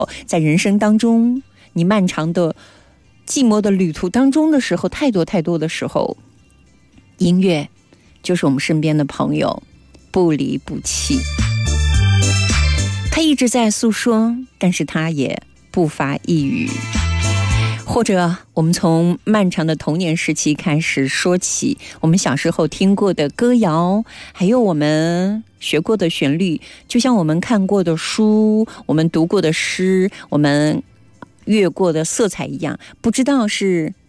在人生当中，你漫长的寂寞的旅途当中的时候，太多太多的时候，音乐就是我们身边的朋友，不离不弃。他一直在诉说，但是他也不发一语。或者我们从漫长的童年时期开始说起，我们小时候听过的歌谣，还有我们学过的旋律，就像我们看过的书，我们读过的诗，我们阅过的色彩一样，不知道是